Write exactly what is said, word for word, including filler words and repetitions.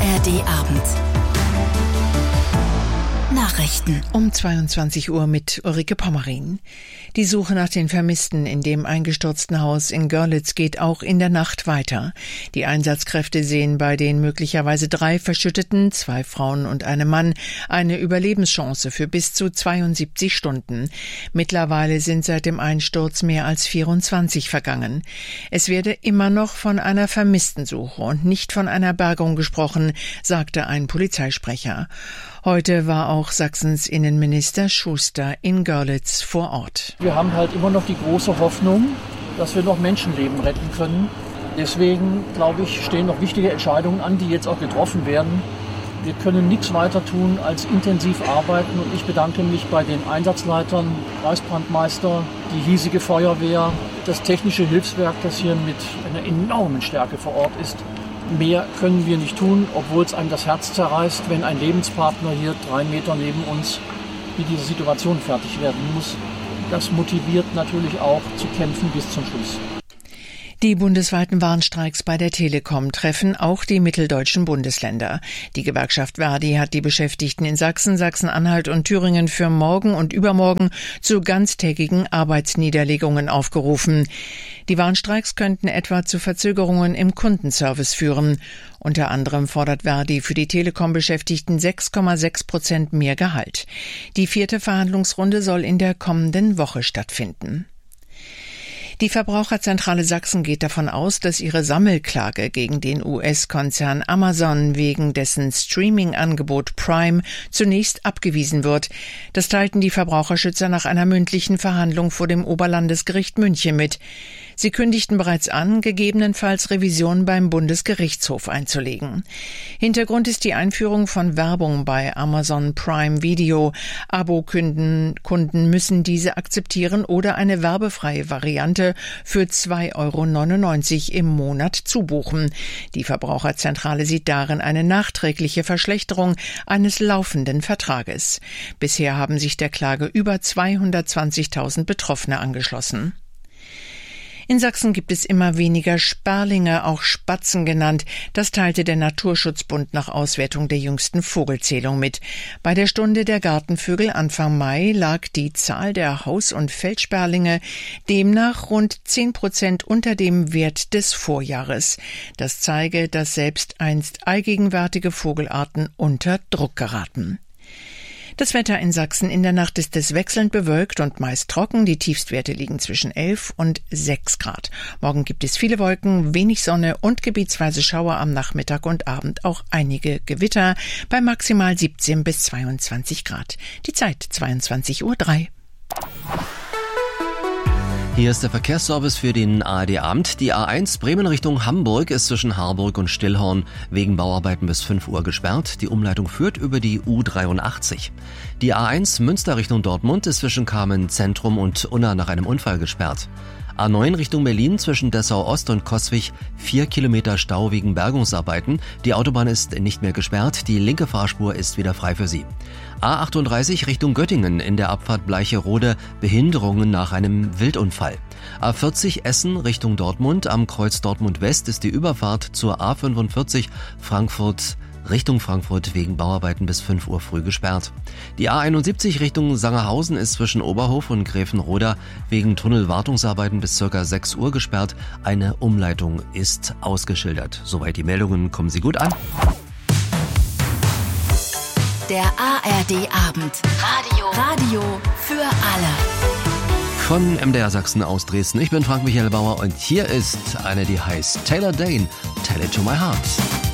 R D Abend. Nachrichten um zweiundzwanzig Uhr mit Ulrike Pommerin. Die Suche nach den Vermissten in dem eingestürzten Haus in Görlitz geht auch in der Nacht weiter. Die Einsatzkräfte sehen bei den möglicherweise drei Verschütteten, zwei Frauen und einem Mann, eine Überlebenschance für bis zu zweiundsiebzig Stunden. Mittlerweile sind seit dem Einsturz mehr als vierundzwanzig vergangen. Es werde immer noch von einer Vermisstensuche und nicht von einer Bergung gesprochen, sagte ein Polizeisprecher. Heute war auch Sachsens Innenminister Schuster in Görlitz vor Ort. Wir haben halt immer noch die große Hoffnung, dass wir noch Menschenleben retten können. Deswegen, glaube ich, stehen noch wichtige Entscheidungen an, die jetzt auch getroffen werden. Wir können nichts weiter tun als intensiv arbeiten und ich bedanke mich bei den Einsatzleitern, Kreisbrandmeister, die hiesige Feuerwehr, das technische Hilfswerk, das hier mit einer enormen Stärke vor Ort ist. Mehr können wir nicht tun, obwohl es einem das Herz zerreißt, wenn ein Lebenspartner hier drei Meter neben uns mit dieser Situation fertig werden muss. Das motiviert natürlich auch zu kämpfen bis zum Schluss. Die bundesweiten Warnstreiks bei der Telekom treffen auch die mitteldeutschen Bundesländer. Die Gewerkschaft Verdi hat die Beschäftigten in Sachsen, Sachsen-Anhalt und Thüringen für morgen und übermorgen zu ganztägigen Arbeitsniederlegungen aufgerufen. Die Warnstreiks könnten etwa zu Verzögerungen im Kundenservice führen. Unter anderem fordert Verdi für die Telekom-Beschäftigten sechs Komma sechs Prozent mehr Gehalt. Die vierte Verhandlungsrunde soll in der kommenden Woche stattfinden. Die Verbraucherzentrale Sachsen geht davon aus, dass ihre Sammelklage gegen den U S-Konzern Amazon wegen dessen Streaming-Angebot Prime zunächst abgewiesen wird. Das teilten die Verbraucherschützer nach einer mündlichen Verhandlung vor dem Oberlandesgericht München mit. Sie kündigten bereits an, gegebenenfalls Revision beim Bundesgerichtshof einzulegen. Hintergrund ist die Einführung von Werbung bei Amazon Prime Video. Abo-Kunden Kunden müssen diese akzeptieren oder eine werbefreie Variante für zwei Euro neunundneunzig im Monat zubuchen. Die Verbraucherzentrale sieht darin eine nachträgliche Verschlechterung eines laufenden Vertrages. Bisher haben sich der Klage über zweihundertzwanzigtausend Betroffene angeschlossen. In Sachsen gibt es immer weniger Sperlinge, auch Spatzen genannt. Das teilte der Naturschutzbund nach Auswertung der jüngsten Vogelzählung mit. Bei der Stunde der Gartenvögel Anfang Mai lag die Zahl der Haus- und Feldsperlinge demnach rund zehn Prozent unter dem Wert des Vorjahres. Das zeige, dass selbst einst allgegenwärtige Vogelarten unter Druck geraten. Das Wetter in Sachsen: in der Nacht ist es wechselnd bewölkt und meist trocken. Die Tiefstwerte liegen zwischen elf und sechs Grad. Morgen gibt es viele Wolken, wenig Sonne und gebietsweise Schauer am Nachmittag und Abend, auch einige Gewitter bei maximal siebzehn bis zweiundzwanzig Grad. Die Zeit zweiundzwanzig Uhr drei. Hier ist der Verkehrsservice für den A R D-Abend. Die A eins Bremen Richtung Hamburg ist zwischen Harburg und Stillhorn wegen Bauarbeiten bis fünf Uhr gesperrt. Die Umleitung führt über die U dreiundachtzig. Die A eins Münster Richtung Dortmund ist zwischen Kamen Zentrum und Unna nach einem Unfall gesperrt. A neun Richtung Berlin zwischen Dessau-Ost und Coswig vier Kilometer Stau wegen Bergungsarbeiten. Die Autobahn ist nicht mehr gesperrt, die linke Fahrspur ist wieder frei für Sie. A achtunddreißig Richtung Göttingen in der Abfahrt Bleicherode Behinderungen nach einem Wildunfall. A vierzig Essen Richtung Dortmund, am Kreuz Dortmund West ist die Überfahrt zur A fünfundvierzig Frankfurt Richtung Frankfurt wegen Bauarbeiten bis fünf Uhr früh gesperrt. Die A einundsiebzig Richtung Sangerhausen ist zwischen Oberhof und Gräfenroda wegen Tunnelwartungsarbeiten bis ca. sechs Uhr gesperrt. Eine Umleitung ist ausgeschildert. Soweit die Meldungen. Kommen Sie gut an. Der A R D-Abend. Radio. Radio für alle. Von M D R Sachsen aus Dresden. Ich bin Frank Michael Bauer und hier ist eine, die heißt Taylor Dane. Tell it to my heart.